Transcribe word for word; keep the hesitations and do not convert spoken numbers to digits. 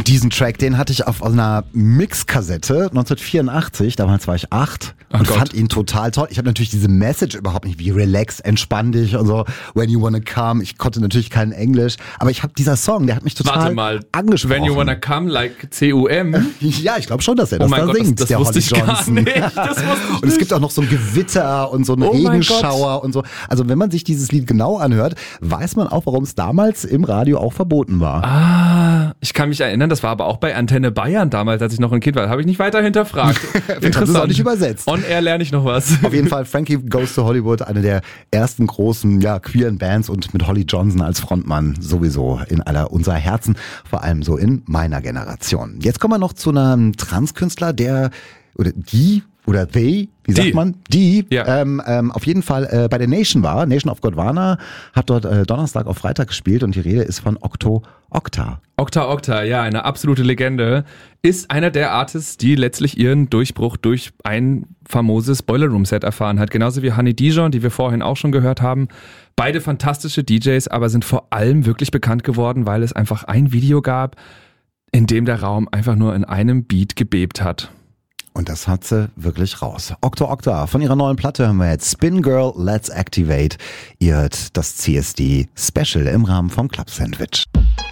diesen Track, den hatte ich auf einer Mixkassette neunzehnhundertvierundachtzig, damals war ich acht oh und Gott. fand ihn total toll. Ich habe natürlich diese Message überhaupt nicht, wie relax, entspann dich und so, when you wanna come. Ich konnte natürlich kein Englisch, aber ich habe dieser Song, der hat mich total Warte mal, angesprochen. When you wanna come, like C U M? Ja, ich glaube schon, dass er das Oh mein da Gott, singt, das, das der wusste Holly ich gar Johnson. nicht. Das wusste ich Und es gibt nicht. auch noch so ein Gewitter und so einen Oh mein Regenschauer und so. Also wenn man sich dieses Lied genau anhört, weiß man auch, warum es damals im Radio auch verboten war. Ah, ich kann mich erinnern, das war aber auch bei Antenne Bayern damals, als ich noch ein Kind war. Habe ich nicht weiter hinterfragt. Vielleicht hast du es auch nicht übersetzt. On Air lerne ich noch was. Auf jeden Fall, Frankie Goes to Hollywood, eine der ersten großen, ja, queeren Bands und mit Holly Johnson als Frontmann sowieso in aller unserer Herzen, vor allem so in meiner Generation. Jetzt kommen wir noch zu einem Transkünstler, der, oder die, oder they, wie sagt Die. man? Die, Ja. ähm, ähm, auf jeden Fall äh, bei der Nation war. Nation of Gondwana hat dort äh, Donnerstag auf Freitag gespielt und die Rede ist von Octo Octa. Okta Okta, ja, eine absolute Legende, ist einer der Artists, die letztlich ihren Durchbruch durch ein famoses Boiler Room Set erfahren hat. Genauso wie Honey Dijon, die wir vorhin auch schon gehört haben. Beide fantastische D Js, aber sind vor allem wirklich bekannt geworden, weil es einfach ein Video gab, in dem der Raum einfach nur in einem Beat gebebt hat. Und das hat sie wirklich raus. Octo Octa, von ihrer neuen Platte hören wir jetzt Spin Girl, Let's Activate. Ihr hört das C S D Special im Rahmen vom Club Sandwich.